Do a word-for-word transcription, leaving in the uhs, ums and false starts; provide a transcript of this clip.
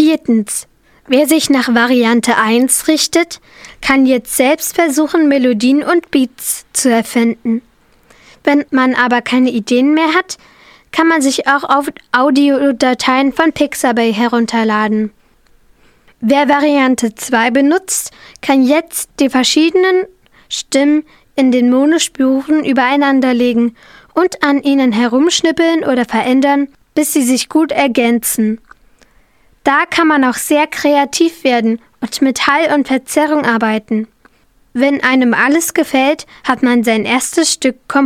Viertens. Wer sich nach Variante eins richtet, kann jetzt selbst versuchen, Melodien und Beats zu erfinden. Wenn man aber keine Ideen mehr hat, kann man sich auch auf Audiodateien von Pixabay herunterladen. Wer Variante zwei benutzt, kann jetzt die verschiedenen Stimmen in den Monospuren übereinanderlegen und an ihnen herumschnippeln oder verändern, bis sie sich gut ergänzen. Da kann man auch sehr kreativ werden und mit Hall und Verzerrung arbeiten. Wenn einem alles gefällt, hat man sein erstes Stück komponiert.